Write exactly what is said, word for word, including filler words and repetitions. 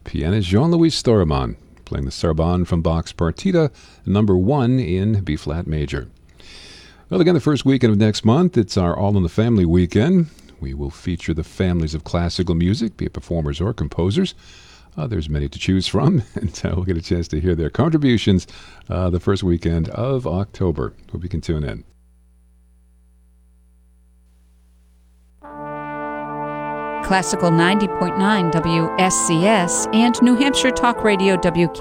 pianist Jean-Louis Storaman, playing the Sarabande from Bach's Partita number one in B-flat major. Well, again, the first weekend of next month, it's our All in the Family weekend. We will feature the families of classical music, be it performers or composers. Uh, there's many to choose from, and uh, we'll get a chance to hear their contributions uh, the first weekend of October. Hope you can tune in. Classical ninety point nine W S C S and New Hampshire Talk Radio W K